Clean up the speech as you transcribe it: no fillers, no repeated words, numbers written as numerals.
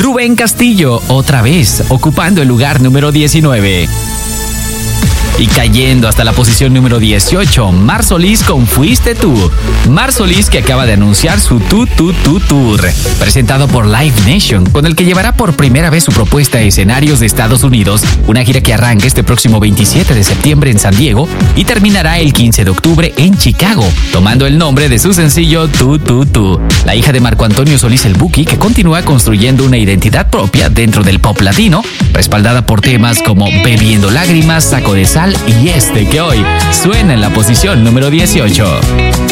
Rubén Castillo, otra vez, ocupando el lugar número 19. Y cayendo hasta la posición número 18, Mar Solís con Fuiste Tú. Mar Solís, que acaba de anunciar su Tour, presentado por Live Nation, con el que llevará por primera vez su propuesta a escenarios de Estados Unidos, una gira que arranca este próximo 27 de septiembre en San Diego y terminará el 15 de octubre en Chicago, tomando el nombre de su sencillo Tú. La hija de Marco Antonio Solís el Buki, que continúa construyendo una identidad propia dentro del pop latino, respaldada por temas como Bebiendo Lágrimas, Saco de Sal y este que hoy suena en la posición número 18.